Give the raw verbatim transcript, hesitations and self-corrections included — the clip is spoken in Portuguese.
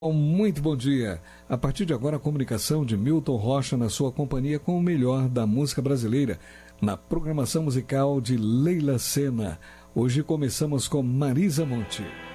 Muito bom dia. A partir de agora, a comunicação de Milton Rocha na sua companhia com o melhor da música brasileira, na programação musical de Leila Sena. Hoje começamos com Marisa Monte.